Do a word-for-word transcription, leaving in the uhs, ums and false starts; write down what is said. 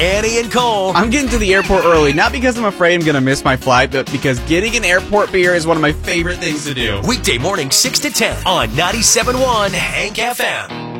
Annie and Cole. I'm getting to the airport early, not because I'm afraid I'm going to miss my flight, but because getting an airport beer is one of my favorite things to do. Weekday morning six to ten on ninety-seven point one Hank F M.